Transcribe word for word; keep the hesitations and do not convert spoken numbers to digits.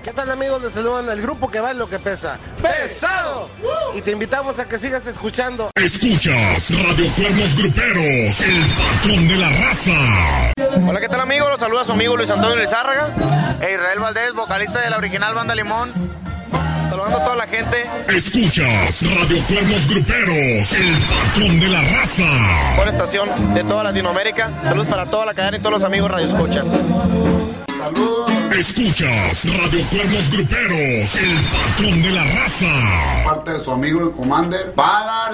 ¿Qué tal, amigos? Les saludan el grupo que vale lo que pesa. ¡Pesado! Y te invitamos a que sigas escuchando. Escuchas Radio Cuernos Gruperos, el patrón de la raza. Hola, ¿qué tal, amigos? Los saluda su amigo Luis Antonio Lizárraga e Israel Valdés, vocalista de la original Banda Limón. Saludando a toda la gente. Escuchas Radio Cuernos Gruperos, el patrón de la raza. Buena estación de toda Latinoamérica. Saludos para toda la cadena y todos los amigos radioescuchas. Saludos. Escuchas Radio Cuernos Gruperos, el patrón de la raza. Parte de su amigo el Commander. Va a dar